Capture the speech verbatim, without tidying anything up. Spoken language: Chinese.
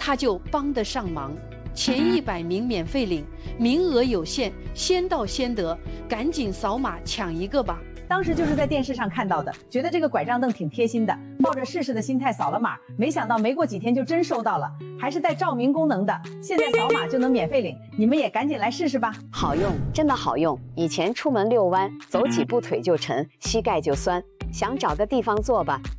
他就帮得上忙。前一百名免费领，名额有限，先到先得，赶紧扫码抢一个吧。 当时就是在电视上看到的，觉得这个拐杖凳挺贴心的，抱着试试的心态扫了码，没想到没过几天就真收到了，还是带照明功能的，现在扫码就能免费领，你们也赶紧来试试吧。 好用，真的好用。以前出门遛弯，走几步腿就沉，膝盖就酸，想找个地方坐吧，